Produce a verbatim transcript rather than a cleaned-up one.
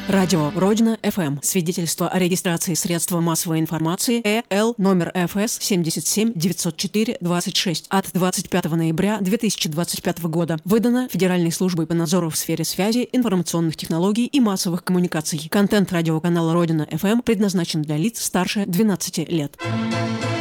Радио Родина эф эм. Свидетельство о регистрации средства массовой информации Э Л номер Эф С семь семь девять ноль четыре двадцать шесть от двадцать пятого ноября две тысячи двадцать пятого года. Выдано Федеральной службой по надзору в сфере связи, информационных технологий и массовых коммуникаций. Контент радиоканала Родина эф эм предназначен для лиц старше двенадцати лет.